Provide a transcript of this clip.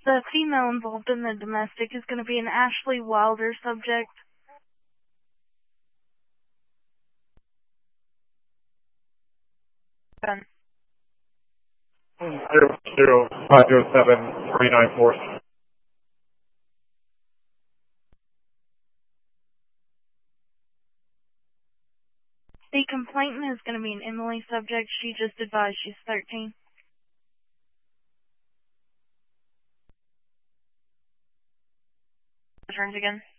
The female involved in the domestic is going to be an Ashley Wilder subject. Done. 00507-394. The complainant is going to be an Emily subject. She just advised she's 13. Returns again.